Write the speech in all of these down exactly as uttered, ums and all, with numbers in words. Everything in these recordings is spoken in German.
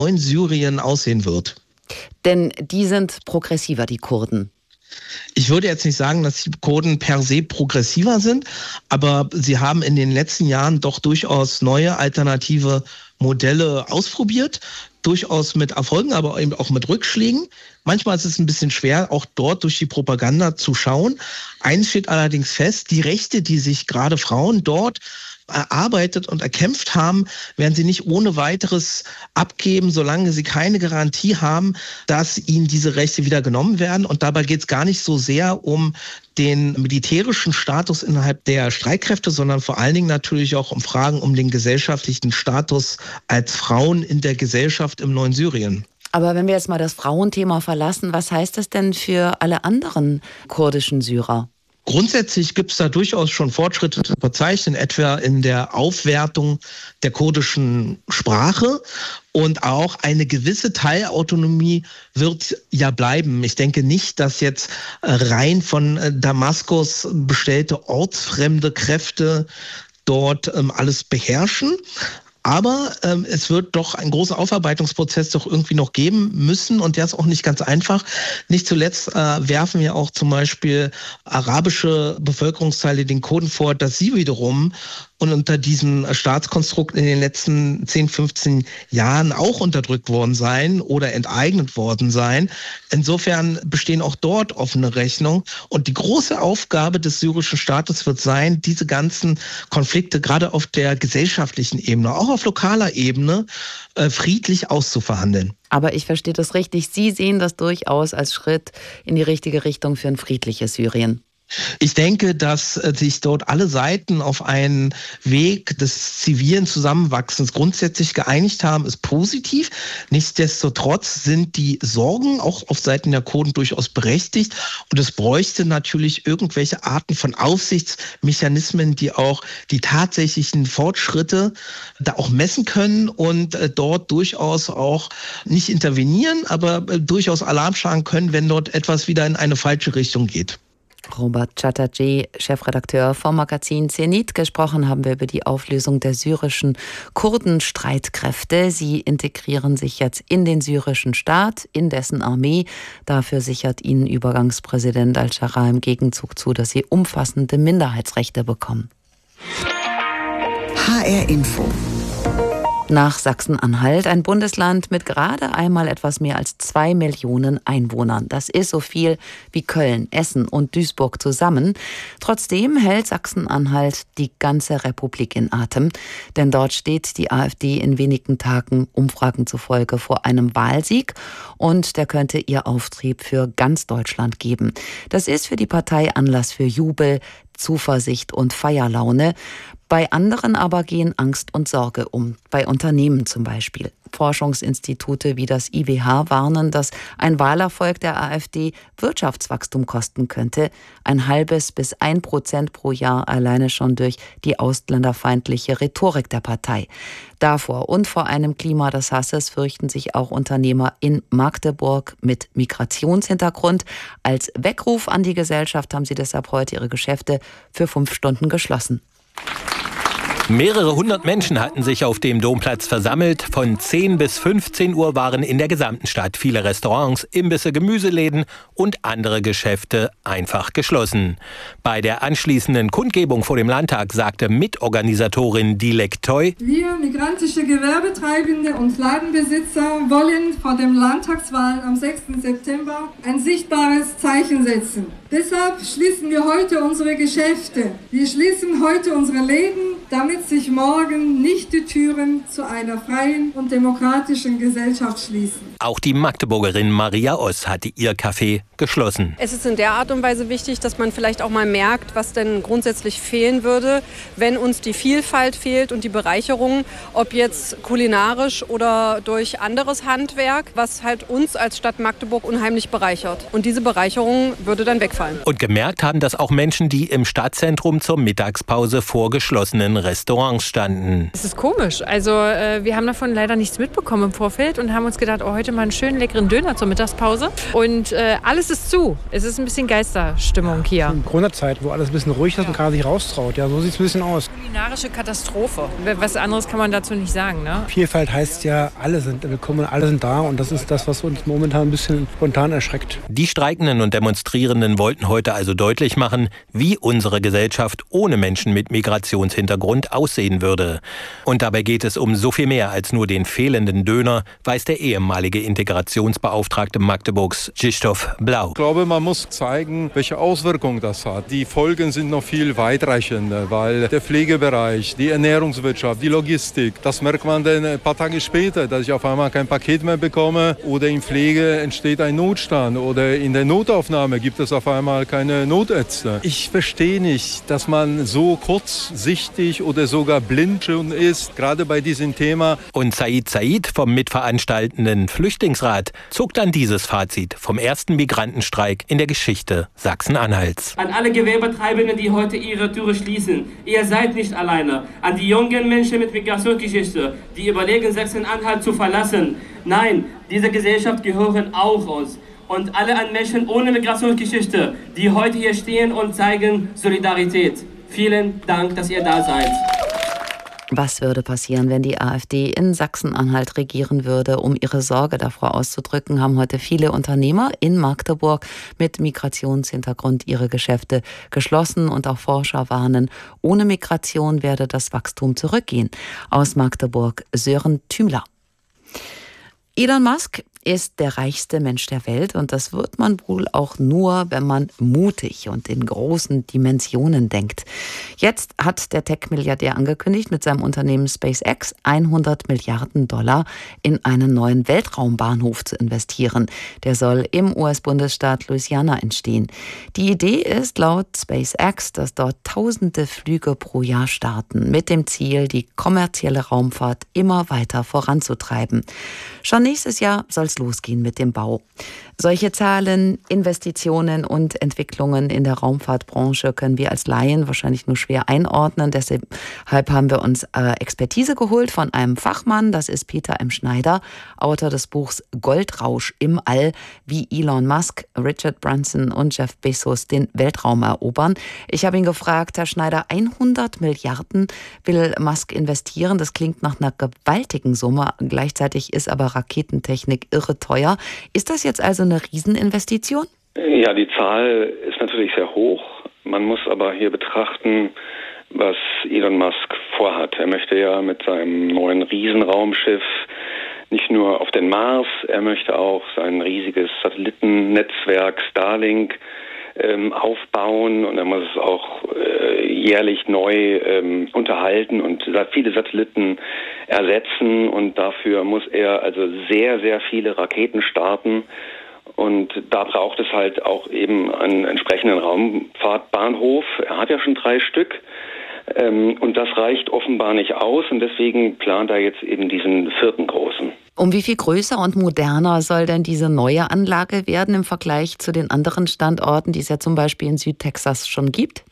neuen Syrien aussehen wird. Denn die sind progressiver, die Kurden. Ich würde jetzt nicht sagen, dass die Kurden per se progressiver sind, aber sie haben in den letzten Jahren doch durchaus neue alternative Modelle ausprobiert, durchaus mit Erfolgen, aber eben auch mit Rückschlägen. Manchmal ist es ein bisschen schwer, auch dort durch die Propaganda zu schauen. Eins steht allerdings fest, die Rechte, die sich gerade Frauen dort erarbeitet und erkämpft haben, werden sie nicht ohne weiteres abgeben, solange sie keine Garantie haben, dass ihnen diese Rechte wieder genommen werden. Und dabei geht es gar nicht so sehr um den militärischen Status innerhalb der Streitkräfte, sondern vor allen Dingen natürlich auch um Fragen um den gesellschaftlichen Status als Frauen in der Gesellschaft im neuen Syrien. Aber wenn wir jetzt mal das Frauenthema verlassen, was heißt das denn für alle anderen kurdischen Syrer? Grundsätzlich gibt es da durchaus schon Fortschritte zu verzeichnen, etwa in der Aufwertung der kurdischen Sprache. Und auch eine gewisse Teilautonomie wird ja bleiben. Ich denke nicht, dass jetzt rein von Damaskus bestellte ortsfremde Kräfte dort ähm, alles beherrschen. Aber ähm, es wird doch einen großen Aufarbeitungsprozess doch irgendwie noch geben müssen und der ist auch nicht ganz einfach. Nicht zuletzt äh, werfen ja auch zum Beispiel arabische Bevölkerungsteile den Kurden vor, dass sie wiederum und unter diesem Staatskonstrukt in den letzten zehn, fünfzehn Jahren auch unterdrückt worden sein oder enteignet worden sein. Insofern bestehen auch dort offene Rechnungen. Und die große Aufgabe des syrischen Staates wird sein, diese ganzen Konflikte gerade auf der gesellschaftlichen Ebene, auch auf lokaler Ebene, äh, friedlich auszuverhandeln. Aber ich verstehe das richtig. Sie sehen das durchaus als Schritt in die richtige Richtung für ein friedliches Syrien. Ich denke, dass sich dort alle Seiten auf einen Weg des zivilen Zusammenwachsens grundsätzlich geeinigt haben, ist positiv. Nichtsdestotrotz sind die Sorgen auch auf Seiten der Kurden durchaus berechtigt. Und es bräuchte natürlich irgendwelche Arten von Aufsichtsmechanismen, die auch die tatsächlichen Fortschritte da auch messen können und dort durchaus auch nicht intervenieren, aber durchaus Alarm schlagen können, wenn dort etwas wieder in eine falsche Richtung geht. Robert Chatterjee, Chefredakteur vom Magazin Zenit. Gesprochen haben wir über die Auflösung der syrischen Kurdenstreitkräfte. Sie integrieren sich jetzt in den syrischen Staat, in dessen Armee. Dafür sichert ihnen Übergangspräsident al-Schara im Gegenzug zu, dass sie umfassende Minderheitsrechte bekommen. H R Info. Nach Sachsen-Anhalt, ein Bundesland mit gerade einmal etwas mehr als zwei Millionen Einwohnern. Das ist so viel wie Köln, Essen und Duisburg zusammen. Trotzdem hält Sachsen-Anhalt die ganze Republik in Atem. Denn dort steht die AfD in wenigen Tagen Umfragen zufolge vor einem Wahlsieg. Und der könnte ihr Auftrieb für ganz Deutschland geben. Das ist für die Partei Anlass für Jubel, Zuversicht und Feierlaune. Bei anderen aber gehen Angst und Sorge um, bei Unternehmen zum Beispiel. Forschungsinstitute wie das I W H warnen, dass ein Wahlerfolg der AfD Wirtschaftswachstum kosten könnte. Ein halbes bis ein Prozent pro Jahr alleine schon durch die ausländerfeindliche Rhetorik der Partei. Davor und vor einem Klima des Hasses fürchten sich auch Unternehmer in Magdeburg mit Migrationshintergrund. Als Weckruf an die Gesellschaft haben sie deshalb heute ihre Geschäfte für fünf Stunden geschlossen. Mehrere hundert Menschen hatten sich auf dem Domplatz versammelt. Von zehn bis fünfzehn Uhr waren in der gesamten Stadt viele Restaurants, Imbisse, Gemüseläden und andere Geschäfte einfach geschlossen. Bei der anschließenden Kundgebung vor dem Landtag sagte Mitorganisatorin Dilek Toy: Wir migrantische Gewerbetreibende und Ladenbesitzer wollen vor dem Landtagswahl am sechsten September ein sichtbares Zeichen setzen. Deshalb schließen wir heute unsere Geschäfte. Wir schließen heute unsere Läden, damit sich morgen nicht die Türen zu einer freien und demokratischen Gesellschaft schließen. Auch die Magdeburgerin Maria Oss hatte ihr Café geschlossen. Es ist in der Art und Weise wichtig, dass man vielleicht auch mal merkt, was denn grundsätzlich fehlen würde, wenn uns die Vielfalt fehlt und die Bereicherung, ob jetzt kulinarisch oder durch anderes Handwerk, was halt uns als Stadt Magdeburg unheimlich bereichert. Und diese Bereicherung würde dann wegfallen. Und gemerkt haben das auch Menschen, die im Stadtzentrum zur Mittagspause vor geschlossenen Restaurants standen. Es ist komisch. Also äh, wir haben davon leider nichts mitbekommen im Vorfeld und haben uns gedacht, oh, heute mal einen schönen leckeren Döner zur Mittagspause. Und äh, alles ist zu. Es ist ein bisschen Geisterstimmung hier. In Corona-Zeit, wo alles ein bisschen ruhig ist und keiner sich raustraut. Ja, so sieht es ein bisschen aus. kulinarische Katastrophe. Was anderes kann man dazu nicht sagen, ne? Vielfalt heißt ja, alle sind willkommen, alle sind da und das ist das, was uns momentan ein bisschen spontan erschreckt. Die Streikenden und Demonstrierenden wollten heute also deutlich machen, wie unsere Gesellschaft ohne Menschen mit Migrationshintergrund aussehen würde. Und dabei geht es um so viel mehr als nur den fehlenden Döner, weiß der ehemalige Integrationsbeauftragte Magdeburgs, Krzysztof Blau. Ich glaube, man muss zeigen, welche Auswirkungen das hat. Die Folgen sind noch viel weitreichender, weil der Pflegebereich, die Ernährungswirtschaft, die Logistik, das merkt man dann ein paar Tage später, dass ich auf einmal kein Paket mehr bekomme oder in Pflege entsteht ein Notstand oder in der Notaufnahme gibt es auf einmal keine Notärzte. Ich verstehe nicht, dass man so kurzsichtig oder sogar blind schon ist, gerade bei diesem Thema. Und Said Said vom mitveranstaltenden Flüchtlingsrat zog dann dieses Fazit vom ersten Migrantenstreik in der Geschichte Sachsen-Anhalts. An alle Gewerbetreibenden, die heute ihre Türe schließen, ihr seid nicht alleine. An die jungen Menschen mit Migrationsgeschichte, die überlegen, Sachsen-Anhalt zu verlassen. Nein, diese Gesellschaft gehören auch uns. Und alle an Menschen ohne Migrationsgeschichte, die heute hier stehen und zeigen Solidarität. Vielen Dank, dass ihr da seid. Was würde passieren, wenn die AfD in Sachsen-Anhalt regieren würde? Um ihre Sorge davor auszudrücken, haben heute viele Unternehmer in Magdeburg mit Migrationshintergrund ihre Geschäfte geschlossen und auch Forscher warnen, ohne Migration werde das Wachstum zurückgehen. Aus Magdeburg Sören Thümler. Elon Musk ist der reichste Mensch der Welt und das wird man wohl auch nur, wenn man mutig und in großen Dimensionen denkt. Jetzt hat der Tech-Milliardär angekündigt, mit seinem Unternehmen SpaceX hundert Milliarden Dollar in einen neuen Weltraumbahnhof zu investieren. Der soll im U S-Bundesstaat Louisiana entstehen. Die Idee ist laut SpaceX, dass dort tausende Flüge pro Jahr starten, mit dem Ziel, die kommerzielle Raumfahrt immer weiter voranzutreiben. Schon nächstes Jahr soll es losgehen mit dem Bau. Solche Zahlen, Investitionen und Entwicklungen in der Raumfahrtbranche können wir als Laien wahrscheinlich nur schwer einordnen. Deshalb haben wir uns äh, Expertise geholt von einem Fachmann. Das ist Peter M. Schneider, Autor des Buchs Goldrausch im All, wie Elon Musk, Richard Branson und Jeff Bezos den Weltraum erobern. Ich habe ihn gefragt, Herr Schneider, hundert Milliarden will Musk investieren. Das klingt nach einer gewaltigen Summe. Gleichzeitig ist aber Raketentechnik irre teuer. Ist das jetzt also eine Rieseninvestition? Ja, die Zahl ist natürlich sehr hoch. Man muss aber hier betrachten, was Elon Musk vorhat. Er möchte ja mit seinem neuen Riesenraumschiff nicht nur auf den Mars, er möchte auch sein riesiges Satellitennetzwerk Starlink ähm, aufbauen und er muss es auch äh, jährlich neu ähm, unterhalten und viele Satelliten ersetzen und dafür muss er also sehr, sehr viele Raketen starten. Und da braucht es halt auch eben einen entsprechenden Raumfahrtbahnhof. Er hat ja schon drei Stück. Ähm, und das reicht offenbar nicht aus. Und deswegen plant er jetzt eben diesen vierten großen. Um wie viel größer und moderner soll denn diese neue Anlage werden im Vergleich zu den anderen Standorten, die es ja zum Beispiel in Südtexas schon gibt?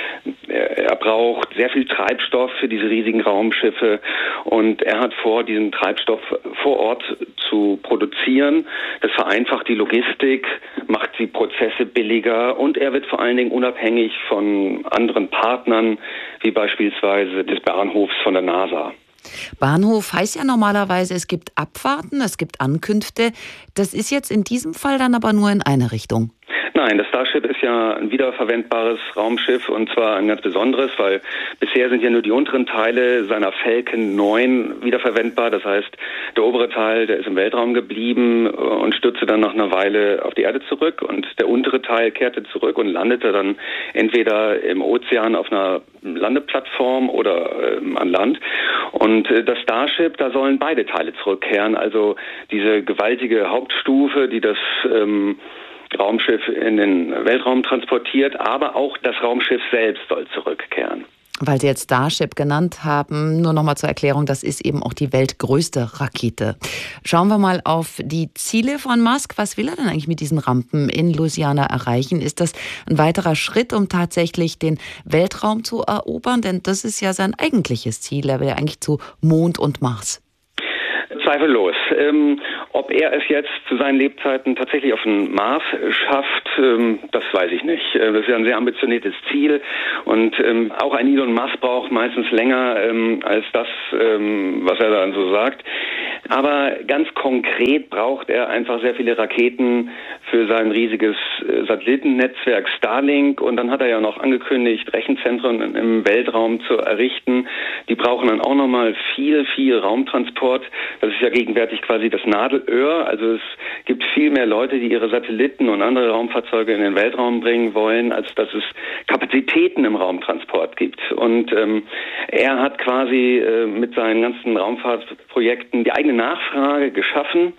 Er braucht sehr viel Treibstoff für diese riesigen Raumschiffe und er hat vor, diesen Treibstoff vor Ort zu produzieren. Das vereinfacht die Logistik, macht die Prozesse billiger und er wird vor allen Dingen unabhängig von anderen Partnern, wie beispielsweise des Bahnhofs von der NASA. Bahnhof heißt ja normalerweise, es gibt Abfahrten, es gibt Ankünfte. Das ist jetzt in diesem Fall dann aber nur in eine Richtung. Nein, das Starship ist ja ein wiederverwendbares Raumschiff und zwar ein ganz besonderes, weil bisher sind ja nur die unteren Teile seiner Falcon neun wiederverwendbar. Das heißt, der obere Teil, der ist im Weltraum geblieben und stürzte dann nach einer Weile auf die Erde zurück und der untere Teil kehrte zurück und landete dann entweder im Ozean auf einer Landeplattform oder ähm, an Land. Und äh, das Starship, da sollen beide Teile zurückkehren. Also diese gewaltige Hauptstufe, die das ähm, Raumschiff in den Weltraum transportiert, aber auch das Raumschiff selbst soll zurückkehren. Weil Sie jetzt Starship genannt haben, nur noch mal zur Erklärung, das ist eben auch die weltgrößte Rakete. Schauen wir mal auf die Ziele von Musk. Was will er denn eigentlich mit diesen Rampen in Louisiana erreichen? Ist das ein weiterer Schritt, um tatsächlich den Weltraum zu erobern? Denn das ist ja sein eigentliches Ziel. Er will ja eigentlich zu Mond und Mars. Zweifellos. Ähm, ob er es jetzt zu seinen Lebzeiten tatsächlich auf den Mars schafft, ähm, das weiß ich nicht. Äh, das ist ja ein sehr ambitioniertes Ziel und ähm, auch ein Elon Musk braucht meistens länger ähm, als das, ähm, was er dann so sagt. Aber ganz konkret braucht er einfach sehr viele Raketen für sein riesiges äh, Satellitennetzwerk Starlink und dann hat er ja noch angekündigt, Rechenzentren im Weltraum zu errichten. Die brauchen dann auch nochmal viel, viel Raumtransport. Das ist ja gegenwärtig quasi das Nadelöhr. Also es gibt viel mehr Leute, die ihre Satelliten und andere Raumfahrzeuge in den Weltraum bringen wollen, als dass es Kapazitäten im Raumtransport gibt. Und ähm, er hat quasi äh, mit seinen ganzen Raumfahrtprojekten die eigene Nachfrage geschaffen.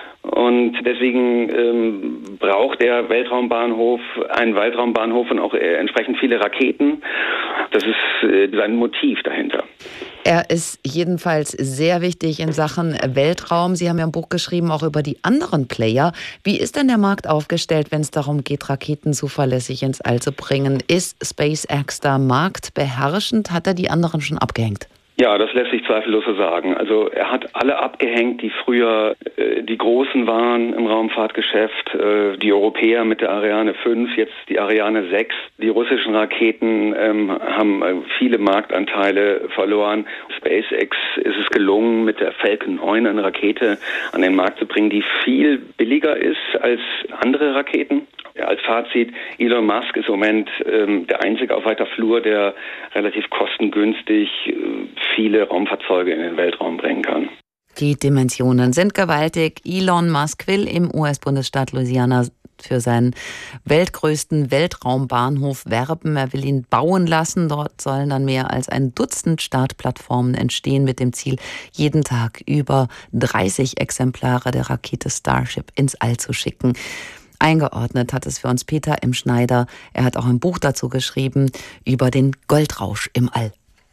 Und deswegen ähm, braucht der Weltraumbahnhof einen Weltraumbahnhof und auch äh, entsprechend viele Raketen. Das ist äh, sein Motiv dahinter. Er ist jedenfalls sehr wichtig in Sachen Weltraum. Sie haben ja ein Buch geschrieben, auch über die anderen Player. Wie ist denn der Markt aufgestellt, wenn es darum geht, Raketen zuverlässig ins All zu bringen? Ist SpaceX da marktbeherrschend? Hat er die anderen schon abgehängt? Ja, das lässt sich zweifellos so sagen. Also er hat alle abgehängt, die früher äh, die Großen waren im Raumfahrtgeschäft. Äh, die Europäer mit der Ariane fünf, jetzt die Ariane sechs. Die russischen Raketen ähm, haben äh, viele Marktanteile verloren. SpaceX ist es gelungen, mit der Falcon neun eine Rakete an den Markt zu bringen, die viel billiger ist als andere Raketen. Ja, als Fazit, Elon Musk ist im Moment ähm, der einzige auf weiter Flur, der relativ kostengünstig äh, viele Raumfahrzeuge in den Weltraum bringen kann. Die Dimensionen sind gewaltig. Elon Musk will im U S-Bundesstaat Louisiana für seinen weltgrößten Weltraumbahnhof werben. Er will ihn bauen lassen. Dort sollen dann mehr als ein Dutzend Startplattformen entstehen mit dem Ziel, jeden Tag über dreißig Exemplare der Rakete Starship ins All zu schicken. Eingeordnet hat es für uns Peter M. Schneider. Er hat auch ein Buch dazu geschrieben über den Goldrausch im All.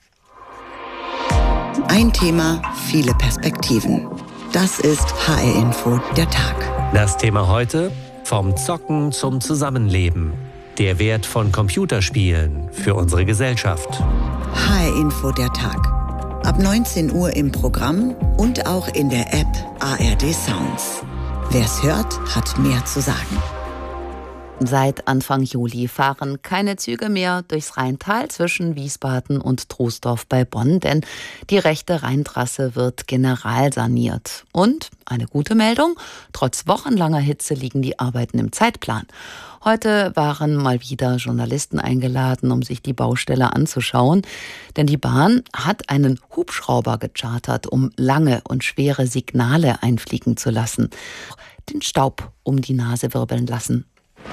Ein Thema, viele Perspektiven. Das ist H R-Info, der Tag. Das Thema heute: vom Zocken zum Zusammenleben. Der Wert von Computerspielen für unsere Gesellschaft. H R-Info, der Tag. Ab neunzehn Uhr im Programm und auch in der App A R D Sounds. Wer's hört, hat mehr zu sagen. Seit Anfang Juli fahren keine Züge mehr durchs Rheintal zwischen Wiesbaden und Troisdorf bei Bonn, denn die rechte Rheintrasse wird generalsaniert. Und eine gute Meldung: Trotz wochenlanger Hitze liegen die Arbeiten im Zeitplan. Heute waren mal wieder Journalisten eingeladen, um sich die Baustelle anzuschauen. Denn die Bahn hat einen Hubschrauber gechartert, um lange und schwere Signale einfliegen zu lassen. Den Staub um die Nase wirbeln lassen.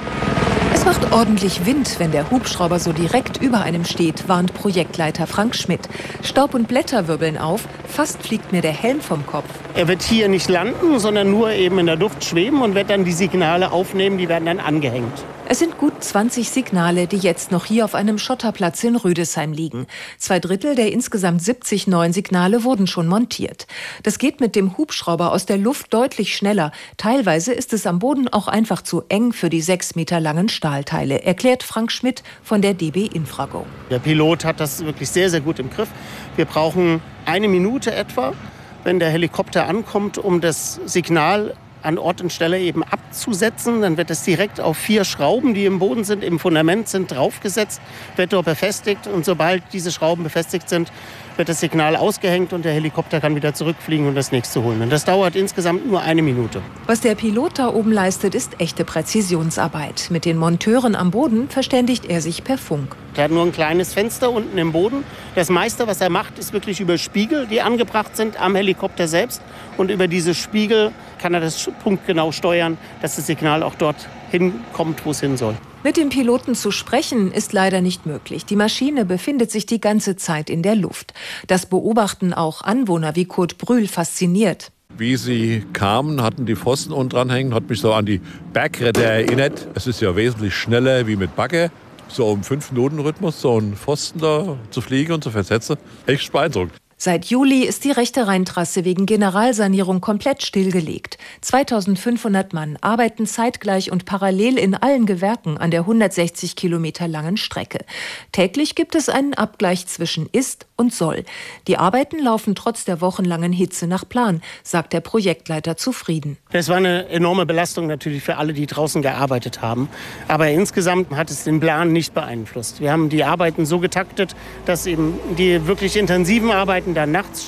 Es macht ordentlich Wind, wenn der Hubschrauber so direkt über einem steht, warnt Projektleiter Frank Schmidt. Staub und Blätter wirbeln auf, fast fliegt mir der Helm vom Kopf. Er wird hier nicht landen, sondern nur eben in der Luft schweben und wird dann die Signale aufnehmen, die werden dann angehängt. Es sind gut zwanzig Signale, die jetzt noch hier auf einem Schotterplatz in Rüdesheim liegen. Zwei Drittel der insgesamt siebzig neuen Signale wurden schon montiert. Das geht mit dem Hubschrauber aus der Luft deutlich schneller. Teilweise ist es am Boden auch einfach zu eng für die sechs Meter langen Stahlteile, erklärt Frank Schmidt von der D B Infrago. Der Pilot hat das wirklich sehr, sehr gut im Griff. Wir brauchen eine Minute etwa, wenn der Helikopter ankommt, um das Signal an Ort und Stelle eben abzusetzen. Dann wird es direkt auf vier Schrauben, die im Boden sind, im Fundament sind, draufgesetzt, wird dort befestigt. Und sobald diese Schrauben befestigt sind, wird das Signal ausgehängt und der Helikopter kann wieder zurückfliegen und das nächste holen. Und das dauert insgesamt nur eine Minute. Was der Pilot da oben leistet, ist echte Präzisionsarbeit. Mit den Monteuren am Boden verständigt er sich per Funk. Er hat nur ein kleines Fenster unten im Boden. Das meiste, was er macht, ist wirklich über Spiegel, die angebracht sind am Helikopter selbst. Und über diese Spiegel kann er das punktgenau steuern, dass das Signal auch dort hinkommt, wo es hin soll. Mit dem Piloten zu sprechen ist leider nicht möglich. Die Maschine befindet sich die ganze Zeit in der Luft. Das beobachten auch Anwohner wie Kurt Brühl fasziniert. Wie sie kamen, hatten die Pfosten unten dran hängen, hat mich so an die Bergretter erinnert. Es ist ja wesentlich schneller wie mit Bagger. So im fünf Minuten Rhythmus so einen Pfosten da zu fliegen und zu versetzen. Echt beeindruckt. Seit Juli ist die rechte Rheintrasse wegen Generalsanierung komplett stillgelegt. zweitausendfünfhundert Mann arbeiten zeitgleich und parallel in allen Gewerken an der hundertsechzig Kilometer langen Strecke. Täglich gibt es einen Abgleich zwischen Ist und Soll. Die Arbeiten laufen trotz der wochenlangen Hitze nach Plan, sagt der Projektleiter zufrieden. Das war eine enorme Belastung natürlich für alle, die draußen gearbeitet haben. Aber insgesamt hat es den Plan nicht beeinflusst. Wir haben die Arbeiten so getaktet, dass eben die wirklich intensiven Arbeiten dann nachts